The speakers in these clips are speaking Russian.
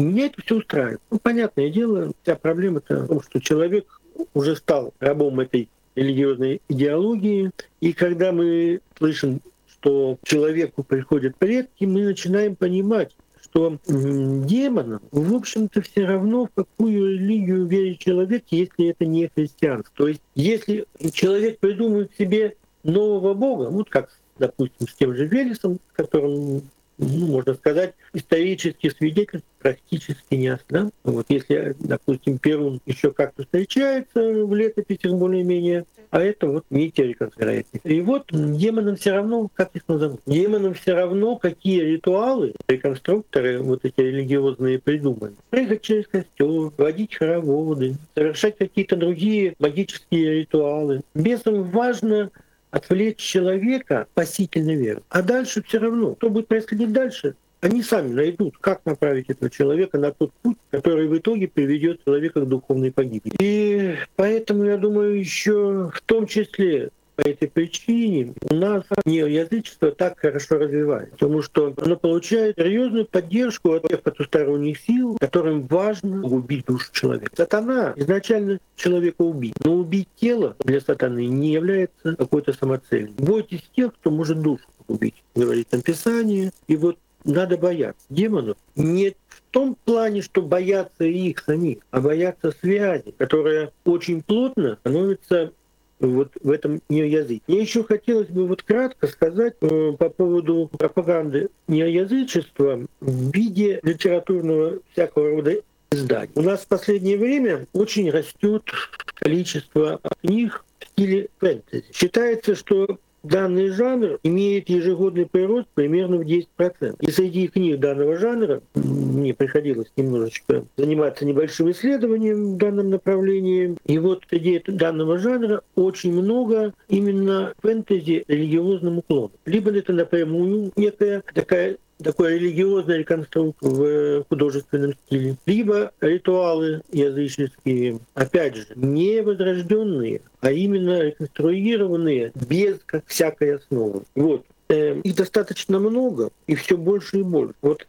И меня это все устраивает. Ну, понятное дело, вся проблема-то в том, что человек уже стал рабом этой религиозной идеологии. И когда мы слышим, что человеку приходят предки, мы начинаем понимать, что демонам, в общем-то, все равно, в какую религию верит человек, если это не христианство. То есть, если человек придумает себе нового бога, вот как, допустим, с тем же Велесом, с которым, можно сказать, исторических свидетельств практически нет. Да? Вот если, допустим, Перун еще как-то встречается в летописях более-менее, а это вот Митя реконструирует. И вот демонам все равно, как их назовут, демонам все равно, какие ритуалы реконструкторы вот эти религиозные придумали. Прыгать через костер, водить хороводы, совершать какие-то другие магические ритуалы. Бесам важно отвлечь человека спасительной веры. А дальше все равно, что будет происходить дальше, они сами найдут, как направить этого человека на тот путь, который в итоге приведет человека к духовной погибели. И поэтому, я думаю, еще в том числе по этой причине у нас неоязычество так хорошо развивается, потому что оно получает серьезную поддержку от тех потусторонних сил, которым важно убить душу человека. Сатана изначально человека убить, но убить тело для сатаны не является какой-то самоцелью. Бойтесь тех, кто может душу убить, говорит там Писание. И вот надо бояться демонов не в том плане, что бояться их самих, а бояться связи, которая очень плотно становится вот в этом неоязычестве. Мне еще хотелось бы вот кратко сказать по поводу пропаганды неоязычества в виде литературного всякого рода изданий. У нас в последнее время очень растет количество книг в стиле фэнтези. Считается, что данный жанр имеет ежегодный прирост примерно в 10%. И среди книг данного жанра мне приходилось немножечко заниматься небольшим исследованием в данном направлении. И вот среди данного жанра очень много именно фэнтези религиозным уклоном. Либо это напрямую некая такой религиозный реконструкт в художественном стиле, либо ритуалы языческие, опять же, не возрожденные, а именно реконструированные без всякой основы. Вот. Их достаточно много, и все больше и больше. Вот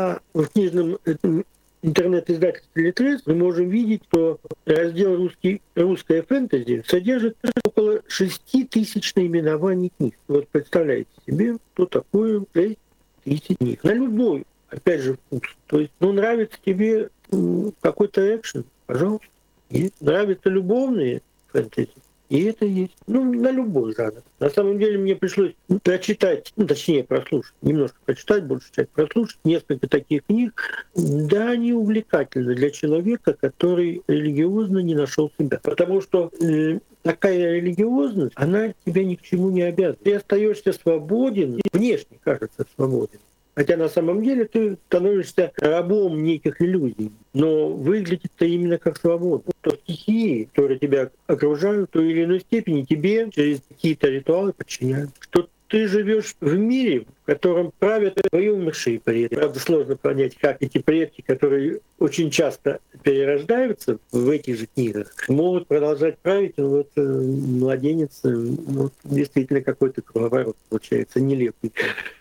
в книжном интернет-издательстве «Литрес» мы можем видеть, что раздел «Русское фэнтези» содержит около 6000 наименований книг. Вот представляете себе, что такое 6000 книг. На любой, опять же, вкус. То есть, нравится тебе какой-то экшен, пожалуйста. И нравятся любовные фэнтези, и это есть. На любой жанр. На самом деле мне пришлось прочитать, точнее прослушать, немножко прочитать, большую часть прослушать, несколько таких книг. Да, они увлекательны для человека, который религиозно не нашел себя. Потому что такая религиозность, она тебя ни к чему не обязывает. Ты остаешься свободен, внешне кажется свободен. Хотя на самом деле ты становишься рабом неких иллюзий. Но выглядит-то именно как свобода. То стихии, которые тебя окружают, в той или иной степени тебе через какие-то ритуалы подчиняют. Что ты живешь в мире, в котором правят твои умершие предки. Правда, сложно понять, как эти предки, которые очень часто перерождаются в этих же книгах, могут продолжать править. Младенец, действительно какой-то круговорот получается нелепый.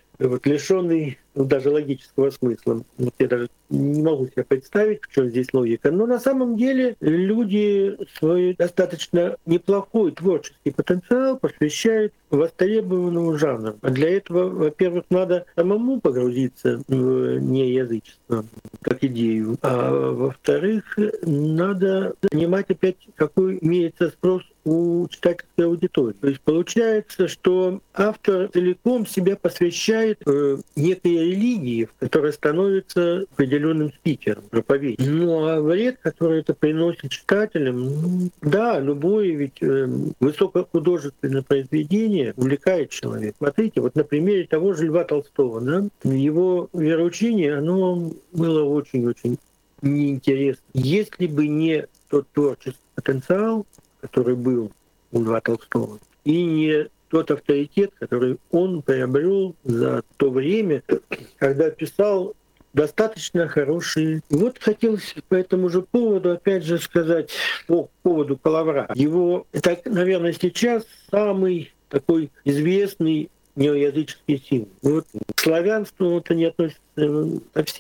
Лишенный даже логического смысла. Я даже не могу себе представить, в чем здесь логика. Но на самом деле люди свой достаточно неплохой творческий потенциал посвящают востребованному жанру. А для этого, во-первых, надо самому погрузиться в неязычество как идею, а во-вторых, надо понимать опять, какой имеется спрос у читательской аудитории. То есть получается, что автор целиком себя посвящает некой религии, которая становится определенным спикером, проповедником. А вред, который это приносит читателям, да, любое ведь высокохудожественное произведение увлекает человека. Смотрите, вот на примере того же Льва Толстого, да, его вероучение, оно было очень-очень неинтересно. Если бы не тот творческий потенциал, который был у Льва Толстого, и не тот авторитет, который он приобрел за то время, когда писал достаточно хорошие. Вот хотелось по этому же поводу, опять же, сказать по поводу Калавра. Его, это, наверное, сейчас самый такой известный неоязыческий символ. Вот к славянству это не относится совсем,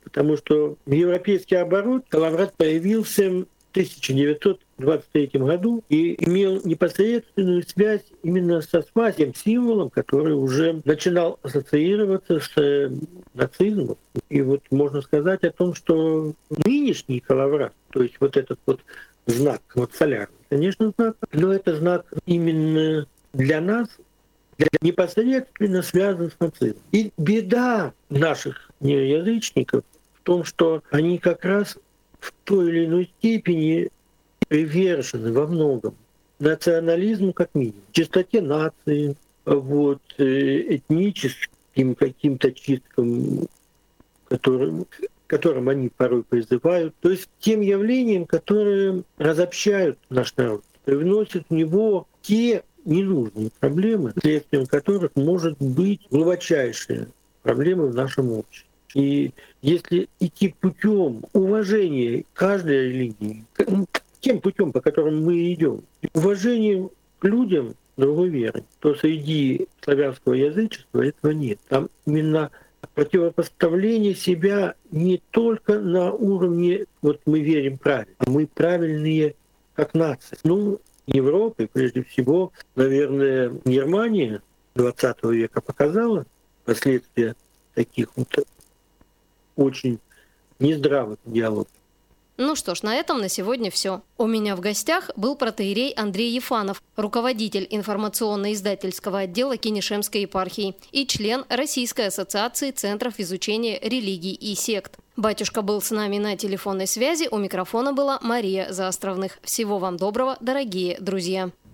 потому что в европейский оборот Калаврат появился в 1923 году и имел непосредственную связь именно со тем символом, который уже начинал ассоциироваться с нацизмом. И вот можно сказать о том, что нынешний Калаврат, то есть вот этот вот знак, вот солярный, конечно, знак, но это знак именно для нас, непосредственно связан с нацизмом. И беда наших неоязычников в том, что они как раз в той или иной степени привержены во многом национализму как минимум, чистоте нации, вот, этническим каким-то чисткам, которым они порой призывают, то есть тем явлениям, которые разобщают наш народ, привносят в него те ненужные проблемы, следствием которых может быть глубочайшие проблемы в нашем обществе. И если идти путем уважения каждой религии, тем путем, по которому мы идем, уважением к людям другой веры, то среди славянского язычества этого нет. Там именно противопоставление себя не только на уровне «вот мы верим правильно», а мы правильные как нация. Ну, Европы, прежде всего, наверное, Германия XX века показала последствия таких вот очень нездравых диалогов. Ну что ж, на этом на сегодня все. У меня в гостях был протоиерей Андрей Ефанов, руководитель информационно-издательского отдела Кинешемской епархии и член Российской ассоциации центров изучения религий и сект. Батюшка был с нами на телефонной связи, у микрофона была Мария Заостровных. Всего вам доброго, дорогие друзья.